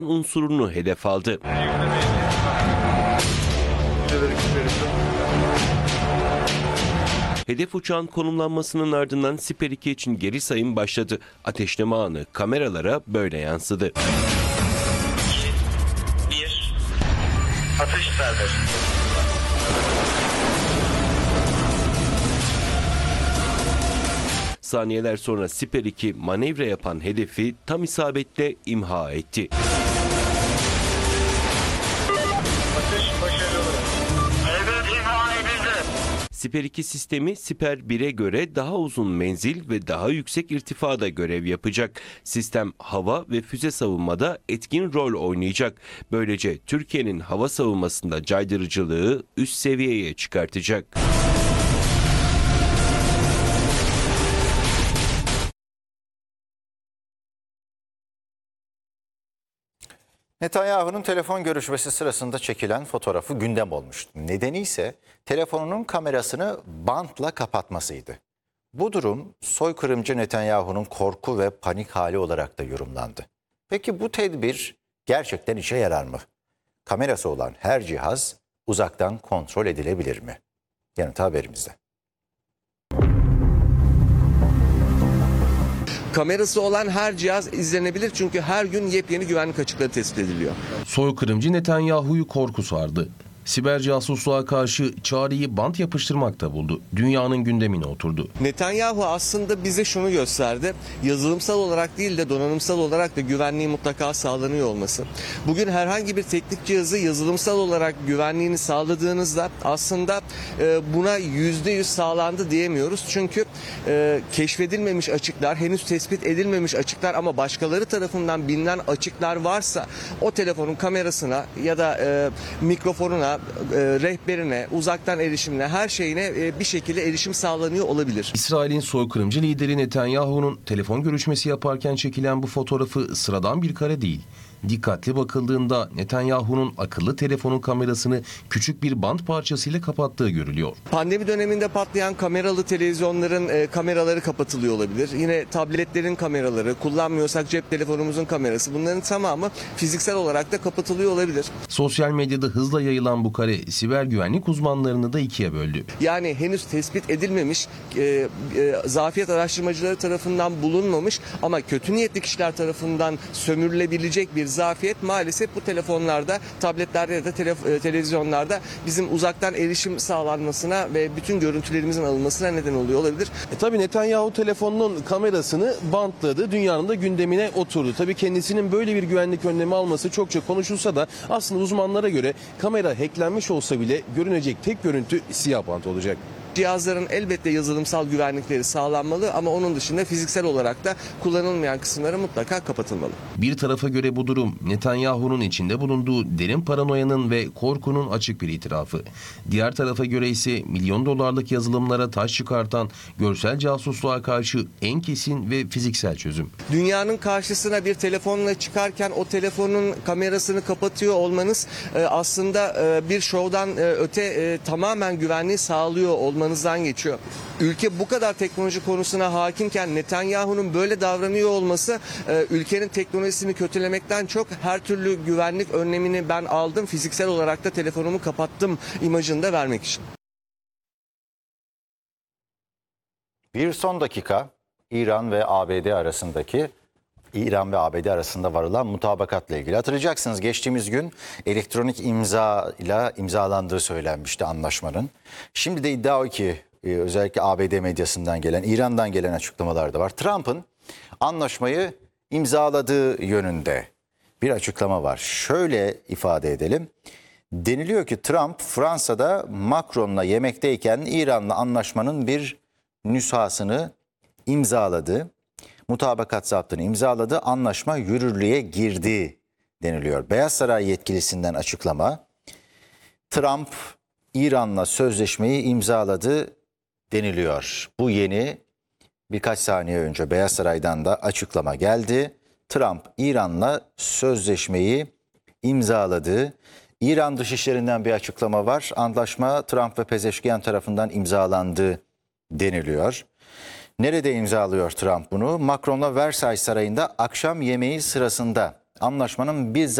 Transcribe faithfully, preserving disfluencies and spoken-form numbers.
unsurunu hedef aldı. Hedef uçağın konumlanmasının ardından Siper iki için geri sayım başladı. Ateşleme anı kameralara böyle yansıdı. iki, bir, atış serbest. Saniyeler sonra Siper iki manevra yapan hedefi tam isabetle imha etti. Atış başarılı. Hedef imha edildi. Siper iki sistemi Siper bire göre daha uzun menzil ve daha yüksek irtifada görev yapacak. Sistem hava ve füze savunmada etkin rol oynayacak. Böylece Türkiye'nin hava savunmasında caydırıcılığı üst seviyeye çıkartacak. Netanyahu'nun telefon görüşmesi sırasında çekilen fotoğrafı gündem olmuştu. Nedeni ise telefonunun kamerasını bantla kapatmasıydı. Bu durum soykırımcı Netanyahu'nun korku ve panik hali olarak da yorumlandı. Peki bu tedbir gerçekten işe yarar mı? Kamerası olan her cihaz uzaktan kontrol edilebilir mi? Yanıtı haberimizde. Kamerası olan her cihaz izlenebilir çünkü her gün yepyeni güvenlik açıkları tespit ediliyor. Soykırımcı Netanyahu'yu korku sardı. Siber casusluğa karşı çareyi bant yapıştırmakta buldu. Dünyanın gündemine oturdu. Netanyahu aslında bize şunu gösterdi. Yazılımsal olarak değil de donanımsal olarak da güvenliği mutlaka sağlanıyor olması. Bugün herhangi bir teknik cihazı yazılımsal olarak güvenliğini sağladığınızda aslında e, buna yüzde yüz sağlandı diyemiyoruz. Çünkü e, keşfedilmemiş açıklar, henüz tespit edilmemiş açıklar ama başkaları tarafından bilinen açıklar varsa o telefonun kamerasına ya da e, mikrofonuna, E, rehberine, uzaktan erişimine, her şeyine e, bir şekilde erişim sağlanıyor olabilir. İsrail'in soykırımcı lideri Netanyahu'nun telefon görüşmesi yaparken çekilen bu fotoğrafı sıradan bir kare değil. Dikkatli bakıldığında Netanyahu'nun akıllı telefonun kamerasını küçük bir bant parçasıyla kapattığı görülüyor. Pandemi döneminde patlayan kameralı televizyonların e, kameraları kapatılıyor olabilir. Yine tabletlerin kameraları, kullanmıyorsak cep telefonumuzun kamerası, bunların tamamı fiziksel olarak da kapatılıyor olabilir. Sosyal medyada hızla yayılan bu kare siber güvenlik uzmanlarını da ikiye böldü. Yani henüz tespit edilmemiş, e, e, zafiyet araştırmacıları tarafından bulunmamış ama kötü niyetli kişiler tarafından sömürülebilecek bir zafiyet maalesef bu telefonlarda, tabletlerde ya da tele, televizyonlarda bizim uzaktan erişim sağlanmasına ve bütün görüntülerimizin alınmasına neden oluyor olabilir. E tabii Netanyahu telefonunun kamerasını bantladı, dünyanın da gündemine oturdu. Tabii kendisinin böyle bir güvenlik önlemi alması çokça konuşulsa da aslında uzmanlara göre kamera hacklenmiş olsa bile görünecek tek görüntü siyah bant olacak. Cihazların elbette yazılımsal güvenlikleri sağlanmalı ama onun dışında fiziksel olarak da kullanılmayan kısımları mutlaka kapatılmalı. Bir tarafa göre bu durum Netanyahu'nun içinde bulunduğu derin paranoyanın ve korkunun açık bir itirafı. Diğer tarafa göre ise milyon dolarlık yazılımlara taş çıkartan görsel casusluğa karşı en kesin ve fiziksel çözüm. Dünyanın karşısına bir telefonla çıkarken o telefonun kamerasını kapatıyor olmanız aslında bir şovdan öte tamamen güvenliği sağlıyor olmanız manızdan geçiyor. Ülke bu kadar teknoloji konusuna hakimken Netanyahu'nun böyle davranıyor olması e, ülkenin teknolojisini kötülemekten çok her türlü güvenlik önlemini ben aldım, fiziksel olarak da telefonumu kapattım imajını da vermek için. Bir son dakika İran ve A B D arasındaki İran ve A B D arasında varılan mutabakatla ilgili. Hatırlayacaksınız geçtiğimiz gün elektronik imza ile imzalandığı söylenmişti anlaşmanın. Şimdi de iddia o ki özellikle A B D medyasından gelen, İran'dan gelen açıklamalar da var. Trump'ın anlaşmayı imzaladığı yönünde bir açıklama var. Şöyle ifade edelim. Deniliyor ki Trump Fransa'da Macron'la yemekteyken İran'la anlaşmanın bir nüshasını imzaladı. Mutabakat zaptını imzaladı, anlaşma yürürlüğe girdi deniliyor. Beyaz Saray yetkilisinden açıklama, Trump İran'la sözleşmeyi imzaladı deniliyor. Bu yeni, birkaç saniye önce Beyaz Saray'dan da açıklama geldi. Trump İran'la sözleşmeyi imzaladı. İran Dışişleri'nden bir açıklama var. Anlaşma Trump ve Pezeşkiyan tarafından imzalandı deniliyor. Nerede imzalıyor Trump bunu? Macron'la Versailles Sarayı'nda akşam yemeği sırasında anlaşmanın bizzat